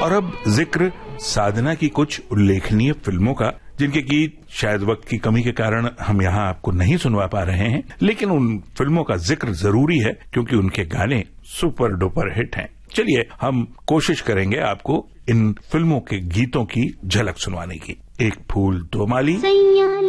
और अब जिक्र साधना की कुछ उल्लेखनीय फिल्मों का, जिनके गीत शायद वक्त की कमी के कारण हम यहाँ आपको नहीं सुनवा पा रहे हैं, लेकिन उन फिल्मों का जिक्र जरूरी है क्योंकि उनके गाने सुपर डुपर हिट हैं। चलिए हम कोशिश करेंगे आपको इन फिल्मों के गीतों की झलक सुनवाने की। एक फूल दो माली।